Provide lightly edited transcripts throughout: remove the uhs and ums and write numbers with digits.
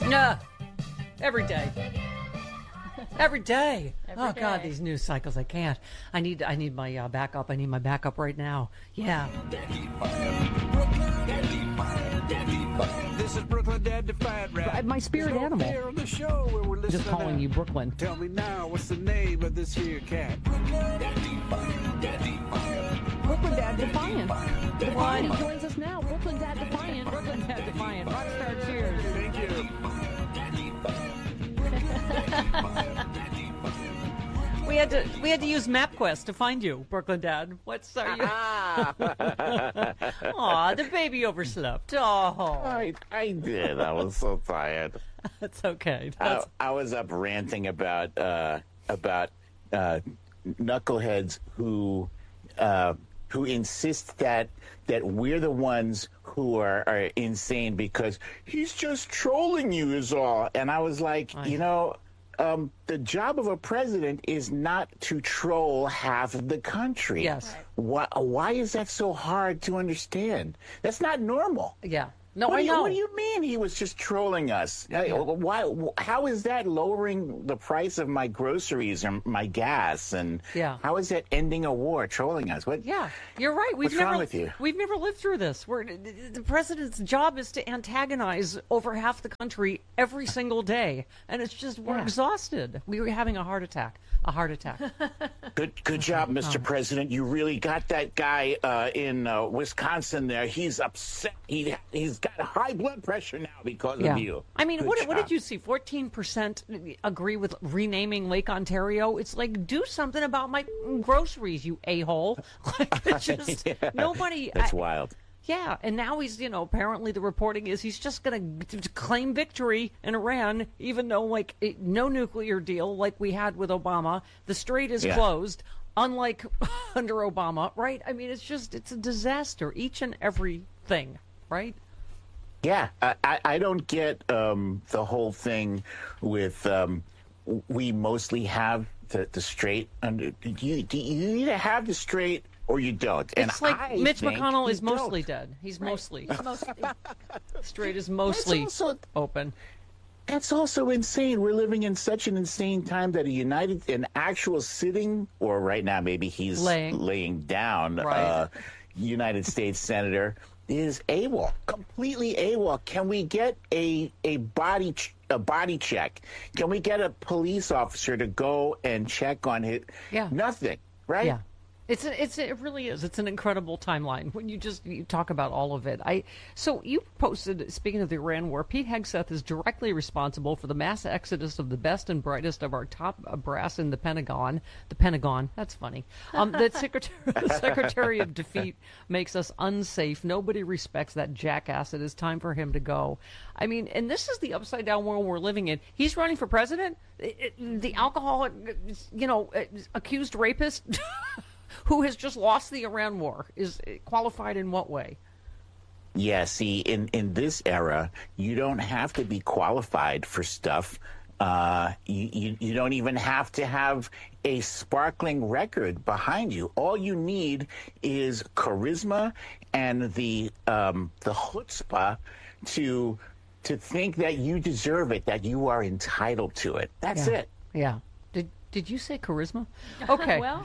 Yeah, every day. Every day. Every day. God, these news cycles, I can't. I need my backup. I need my backup right now. Yeah. This is Brooklyn Dad Defiant Rap. My spirit animal. Here on the show where we're listening Just calling to- you Brooklyn. Tell me now, what's the name of this here cat? Brooklyn Dad Defiant. The one who joins us now. Brooklyn Dad Defiant. Brooklyn Dad Defiant. Rockstar cheers. Thank you. We had to use MapQuest to find you, Brooklyn Dad. What's are you? Aw, the baby overslept. Oh, I did. I was so tired. that's okay. I was up ranting about knuckleheads who insist that we're the ones who are insane because he's just trolling you is all. And I was like, the job of a president is not to troll half of the country. Yes. Why is that so hard to understand? That's not normal. Yeah. No, I know. What do you mean he was just trolling us? Why? How is that lowering the price of my groceries or my gas? And how is that ending a war? Trolling us? What? Yeah, you're right. What's wrong with you? We've never lived through this. The president's job is to antagonize over half the country every single day, and it's just we're exhausted. We were having a heart attack. A heart attack. Good job, Mr. President. You really got that guy in Wisconsin there. He's upset. He's got high blood pressure now because of you. I mean, Good what job. did you see? 14% agree with renaming Lake Ontario. It's like, do something about my groceries, you a-hole. Like, it's just nobody. That's wild. Yeah, and now he's, apparently the reporting is he's just going to claim victory in Iran, even though, no nuclear deal like we had with Obama. The strait is closed, unlike under Obama, right? I mean, it's a disaster, each and every thing, right? Yeah, I don't get the whole thing with we mostly have the strait under. Do you either have the strait or you don't? And It's like Mitch McConnell is mostly don't. dead. He's mostly. Strait is mostly open. That's also insane. We're living in such an insane time that an actual sitting, or right now maybe he's laying down, Right. United States Senator is AWOL, completely AWOL. Can we get a body check? Can we get a police officer to go and check on it? Yeah. Nothing, right? Yeah. It really is. It's an incredible timeline when you talk about all of it. So you posted, speaking of the Iran war, Pete Hegseth is directly responsible for the mass exodus of the best and brightest of our top brass in the Pentagon. The Pentagon, that's funny. The Secretary of Defeat makes us unsafe. Nobody respects that jackass. It is time for him to go. I mean, and this is the upside down world we're living in. He's running for president. The alcoholic, accused rapist. Who has just lost the Iran war is qualified in what way? Yeah, see, in this era, you don't have to be qualified for stuff. You don't even have to have a sparkling record behind you. All you need is charisma and the chutzpah to think that you deserve it, that you are entitled to it. That's it. Yeah. Did you say charisma? Okay. Well,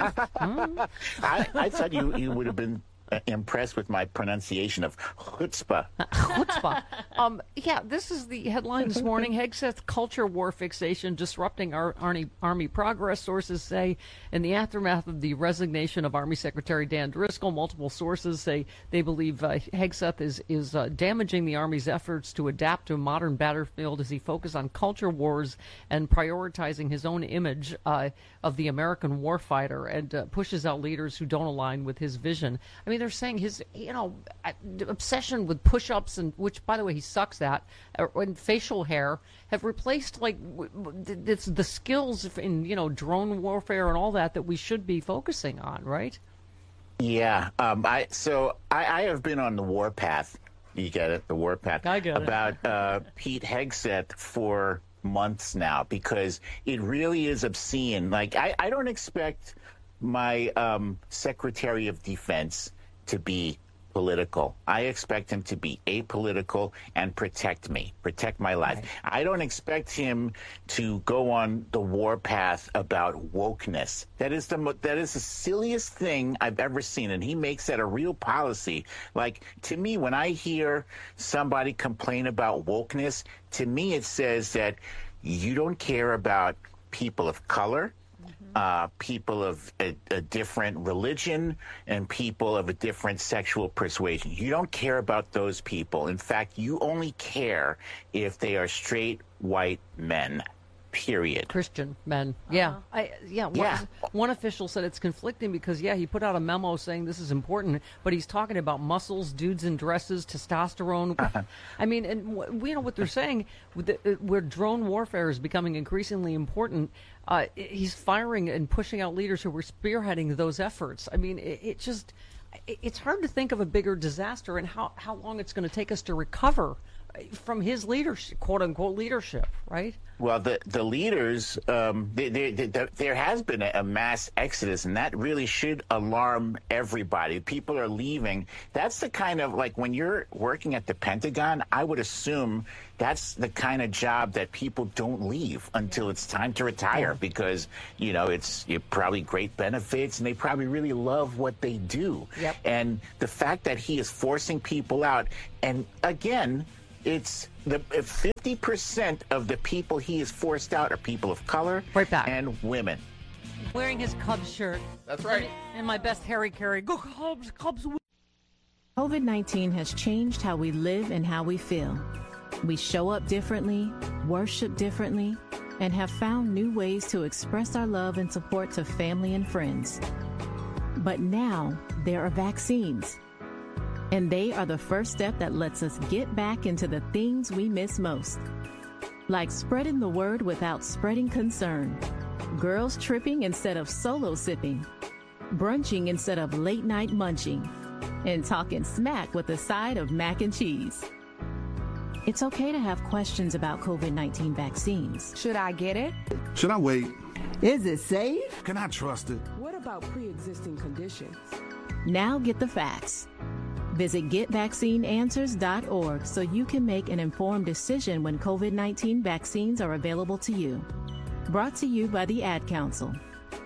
I thought you would have been impressed with my pronunciation of chutzpah. Chutzpah. This is the headline this morning. Hegseth culture war fixation disrupting our Army progress. Sources say in the aftermath of the resignation of Army Secretary Dan Driscoll, multiple sources say they believe Hegseth is damaging the Army's efforts to adapt to a modern battlefield as he focuses on culture wars and prioritizing his own image of the American warfighter and pushes out leaders who don't align with his vision. I mean, they're saying his, obsession with push-ups, and which, by the way, he sucks at, and facial hair have replaced the skills in drone warfare and all that we should be focusing on, right? Yeah, I have been on the warpath. You get it, the warpath. I get it. About Pete Hegseth for months now, because it really is obscene. Like I don't expect my Secretary of Defense to be political. I expect him to be apolitical and protect me, protect my life. Right. I don't expect him to go on the warpath about wokeness. That is the silliest thing I've ever seen, and he makes that a real policy. Like, to me, when I hear somebody complain about wokeness, to me it says that you don't care about people of color, people of a different religion, and people of a different sexual persuasion. You don't care about those people. In fact, you only care if they are straight white men. Period. Christian men. Yeah. One official said it's conflicting because, he put out a memo saying this is important, but he's talking about muscles, dudes in dresses, testosterone. I mean, and we know what they're saying, where drone warfare is becoming increasingly important. He's firing and pushing out leaders who were spearheading those efforts. I mean, it's hard to think of a bigger disaster and how long it's going to take us to recover from his leadership, quote unquote leadership, right? Well, the leaders, there has been a mass exodus, and that really should alarm everybody. People are leaving. That's the kind of, like, when you're working at the Pentagon, I would assume that's the kind of job that people don't leave until it's time to retire because, it's probably great benefits and they probably really love what they do. Yep. And the fact that he is forcing people out, and again, it's 50% of the people he has forced out are people of color and women. Wearing his Cubs shirt. That's right. And my best Harry Carey. Go Cubs, Cubs. COVID-19 has changed how we live and how we feel. We show up differently, worship differently, and have found new ways to express our love and support to family and friends. But now there are vaccines. And they are the first step that lets us get back into the things we miss most. Like spreading the word without spreading concern. Girls tripping instead of solo sipping. Brunching instead of late night munching. And talking smack with a side of mac and cheese. It's okay to have questions about COVID-19 vaccines. Should I get it? Should I wait? Is it safe? Can I trust it? What about pre-existing conditions? Now get the facts. Visit GetVaccineAnswers.org so you can make an informed decision when COVID-19 vaccines are available to you. Brought to you by the Ad Council.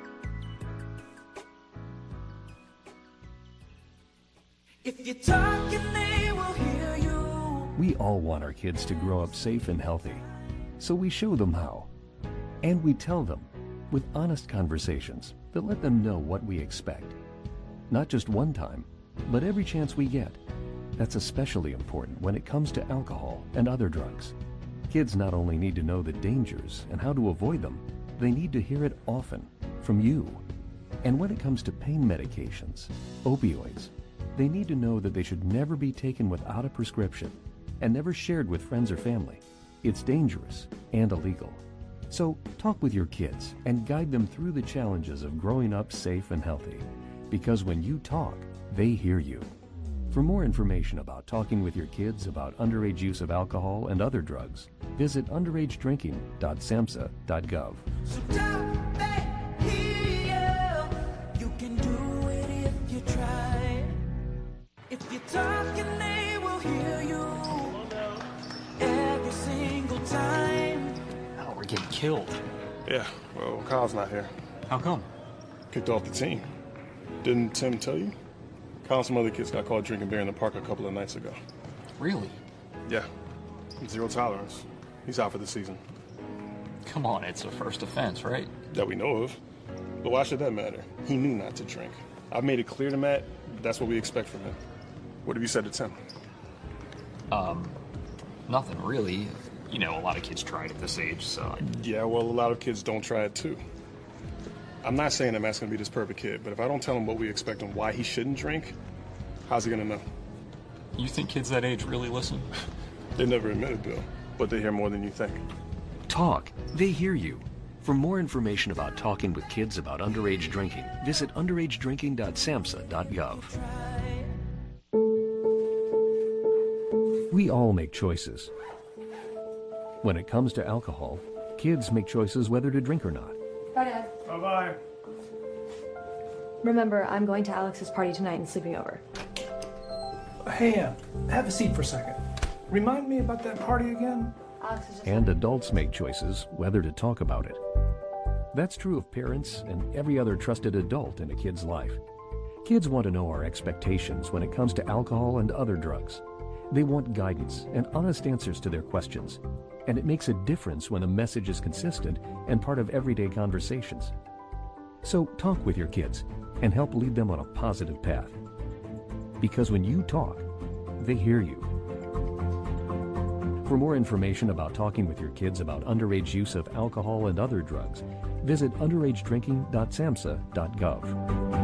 If you're talking, they will hear you. We all want our kids to grow up safe and healthy, so we show them how. And we tell them with honest conversations that let them know what we expect. Not just one time, but every chance we get. That's especially important when it comes to alcohol and other drugs. Kids not only need to know the dangers and how to avoid them, they need to hear it often from you. And when it comes to pain medications, opioids, they need to know that they should never be taken without a prescription and never shared with friends or family. It's dangerous and illegal. So talk with your kids and guide them through the challenges of growing up safe and healthy. Because when you talk, they hear you. For more information about talking with your kids about underage use of alcohol and other drugs, visit underagedrinking.samhsa.gov. So don't they hear you? You can do it if you try. If you're talking, they will hear you. Every single time. Oh, we're getting killed. Yeah, well, Kyle's not here. How come? Kicked off the team. Didn't Tim tell you? Kyle and some other kids got caught drinking beer in the park a couple of nights ago. Really? Yeah. Zero tolerance. He's out for the season. Come on, it's a first offense, right? That we know of. But why should that matter? He knew not to drink. I've made it clear to Matt that's what we expect from him. What have you said to Tim? Nothing really. You know, a lot of kids try it at this age, so... Yeah, well, a lot of kids don't try it too. I'm not saying that Matt's going to be this perfect kid, but if I don't tell him what we expect and why he shouldn't drink, how's he going to know? You think kids that age really listen? They never admit it, Bill, but they hear more than you think. Talk. They hear you. For more information about talking with kids about underage drinking, visit underagedrinking.samhsa.gov. We all make choices. When it comes to alcohol, kids make choices whether to drink or not. Bye, Dad. Bye-bye. Remember, I'm going to Alex's party tonight and sleeping over. Hey, have a seat for a second. Remind me about that party again? And adults make choices whether to talk about it. That's true of parents and every other trusted adult in a kid's life. Kids want to know our expectations when it comes to alcohol and other drugs. They want guidance and honest answers to their questions. And it makes a difference when the message is consistent and part of everyday conversations. So talk with your kids and help lead them on a positive path. Because when you talk, they hear you. For more information about talking with your kids about underage use of alcohol and other drugs, visit underagedrinking.samhsa.gov.